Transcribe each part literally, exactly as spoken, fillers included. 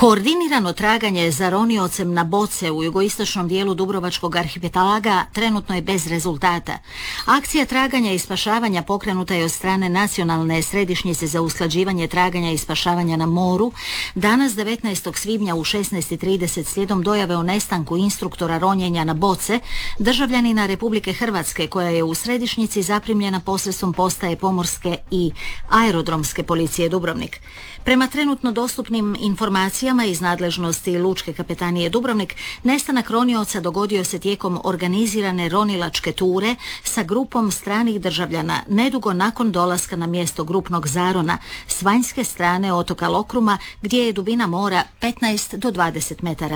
Koordinirano traganje za roniocem na boce u jugoistočnom dijelu Dubrovačkog arhipelaga trenutno je bez rezultata. Akcija traganja i spašavanja pokrenuta je od strane Nacionalne središnjice za usklađivanje traganja i spašavanja na moru danas devetnaestog svibnja u šesnaest i trideset slijedom dojave o nestanku instruktora ronjenja na boce, državljanina Republike Hrvatske koja je u središnjici zaprimljena posredstvom postaje pomorske i aerodromske policije Dubrovnik. Prema trenutno dostupnim informacijama iz nadležnosti Lučke kapetanije Dubrovnik, nestanak ronioca dogodio se tijekom organizirane ronilačke ture sa grupom stranih državljana nedugo nakon dolaska na mjesto grupnog zarona s vanjske strane otoka Lokruma gdje je dubina mora petnaest do dvadeset metara.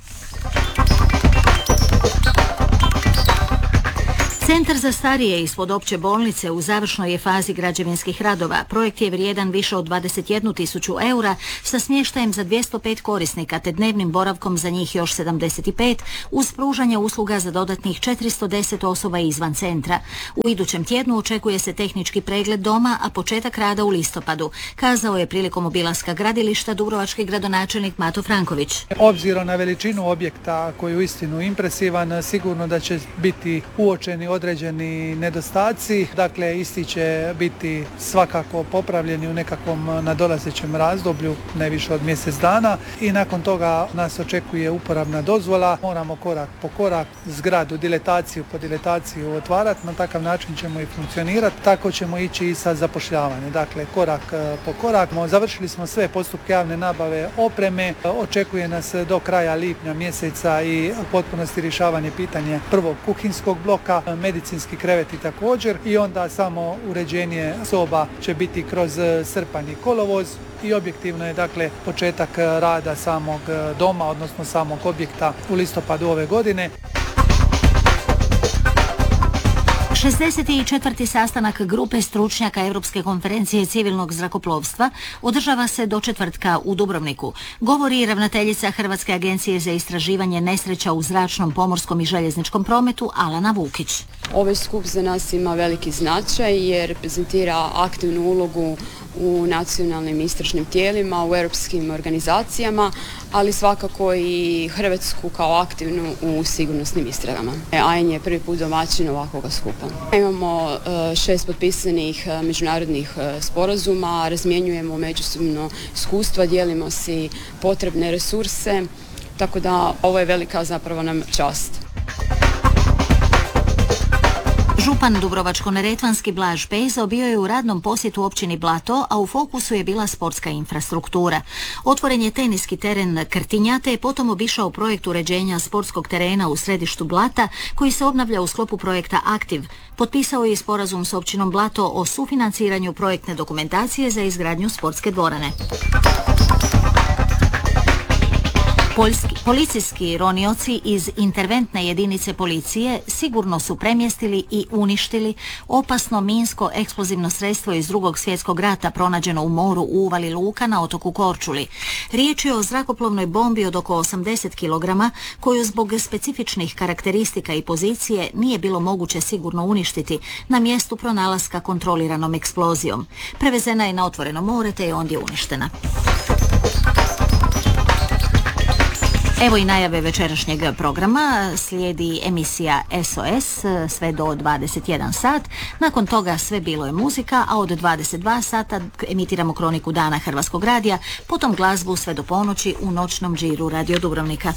Centar za starije ispod opće bolnice u završnoj je fazi građevinskih radova. Projekt je vrijedan više od dvadeset jednu tisuću eura sa smještajem za dvjesto pet korisnika te dnevnim boravkom za njih još sedamdeset pet uz pružanje usluga za dodatnih četiristo deset osoba izvan centra. U idućem tjednu očekuje se tehnički pregled doma, a početak rada u listopadu, kazao je prilikom obilaska gradilišta dubrovački gradonačelnik Mato Franković. Obzirom na veličinu objekta koji je uistinu impresivan, sigurno da će biti uočeni određeni nedostaci, dakle isti će biti svakako popravljeni u nekakvom nadolazećem razdoblju, ne više od mjesec dana, i nakon toga nas očekuje uporabna dozvola. Moramo korak po korak zgradu, diletaciju po diletaciju otvarati, na takav način ćemo i funkcionirati, tako ćemo ići i sa zapošljavanjem, dakle korak po korak. Završili smo sve postupke javne nabave opreme, očekuje nas do kraja lipnja mjeseca i u potpunosti rješavanje pitanja prvog kuhinskog bloka, medicinski kreveti također, i onda samo uređenje soba će biti kroz srpanj i kolovoz i objektivno je dakle početak rada samog doma, odnosno samog objekta u listopadu ove godine. šezdeset četvrti sastanak grupe stručnjaka Europske konferencije civilnog zrakoplovstva održava se do četvrtka u Dubrovniku. Govori ravnateljica Hrvatske agencije za istraživanje nesreća u zračnom, pomorskom i željezničkom prometu Alana Vukić. Ovaj skup za nas ima veliki značaj jer reprezentira aktivnu ulogu u nacionalnim istražnim tijelima, u europskim organizacijama, ali svakako i Hrvatsku kao aktivnu u sigurnosnim istragama. A N je prvi put domaćin ovakvog skupa. Imamo šest potpisanih međunarodnih sporazuma, razmjenjujemo međusobno iskustva, dijelimo si potrebne resurse, tako da ovo je velika zapravo nam čast. Župan Dubrovačko-neretvanski Blaž Pezo bio je u radnom posjetu općini Blato, a u fokusu je bila sportska infrastruktura. Otvoren je teniski teren Krtinja, te je potom obišao projekt uređenja sportskog terena u središtu Blata, koji se obnavlja u sklopu projekta Aktiv. Potpisao je i sporazum s općinom Blato o sufinanciranju projektne dokumentacije za izgradnju sportske dvorane. Poljski, policijski ronioci iz interventne jedinice policije sigurno su premjestili i uništili opasno minsko eksplozivno sredstvo iz drugog svjetskog rata pronađeno u moru u uvali Luka na otoku Korčuli. Riječ je o zrakoplovnoj bombi od oko osamdeset kilograma koju zbog specifičnih karakteristika i pozicije nije bilo moguće sigurno uništiti na mjestu pronalaska kontroliranom eksplozijom. Prevezena je na otvoreno more te je ondje uništena. Evo i najave večerašnjeg programa. Slijedi emisija S O S sve do dvadeset jedan sat. Nakon toga sve bilo je muzika, a od dvadeset dva sata emitiramo kroniku dana Hrvatskog radija, potom glazbu sve do ponoći u noćnom džiru Radio Dubrovnika.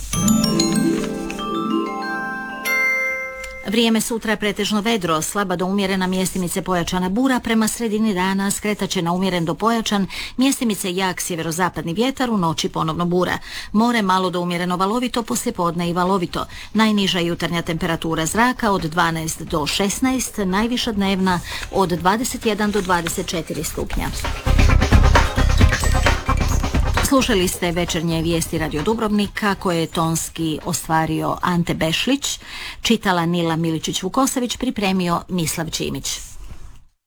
Vrijeme sutra pretežno vedro, slaba do umjerena, mjestimice pojačana bura, prema sredini dana skretaće na umjeren do pojačan, mjestimice jak sjeverozapadni vjetar, u noći ponovno bura. More malo do umjereno valovito, poslijepodne i valovito. Najniža jutarnja temperatura zraka od dvanaest do šesnaest, najviša dnevna od dvadeset jedan do dvadeset četiri stupnja. Slušali ste večernje vijesti Radio Dubrovnika koje je tonski ostvario Ante Bešlić, čitala Nila Miličić-Vukosević, pripremio Mislav Čimić.